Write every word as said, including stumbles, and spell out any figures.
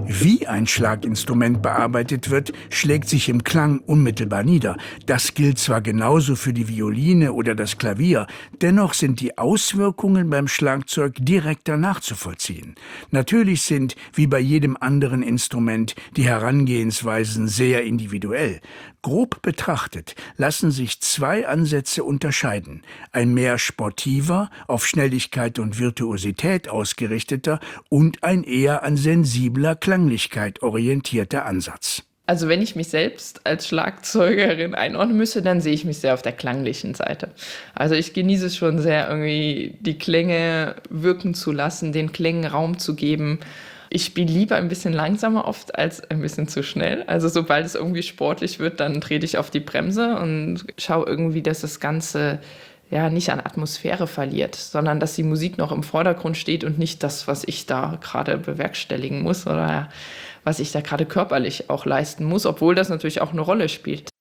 Wie ein Schlaginstrument bearbeitet wird, schlägt sich im Klang unmittelbar nieder. Das gilt zwar genauso für die Violine oder das Klavier, dennoch sind die Auswirkungen beim Schlagzeug direkter nachzuvollziehen. Natürlich sind, wie bei jedem anderen Instrument, die Herangehensweisen sehr individuell. Grob betrachtet lassen sich zwei Ansätze unterscheiden: ein mehr sportiver, auf Schnelligkeit und Virtuosität ausgerichteter und ein eher an sensibler Klanglichkeit orientierter Ansatz. Also wenn ich mich selbst als Schlagzeugerin einordnen müsste, dann sehe ich mich sehr auf der klanglichen Seite. Also ich genieße es schon sehr, irgendwie die Klänge wirken zu lassen, den Klängen Raum zu geben. Ich spiele lieber ein bisschen langsamer oft als ein bisschen zu schnell. Also sobald es irgendwie sportlich wird, dann trete ich auf die Bremse und schaue irgendwie, dass das Ganze ja nicht an Atmosphäre verliert, sondern dass die Musik noch im Vordergrund steht und nicht das, was ich da gerade bewerkstelligen muss oder was ich da gerade körperlich auch leisten muss, obwohl das natürlich auch eine Rolle spielt.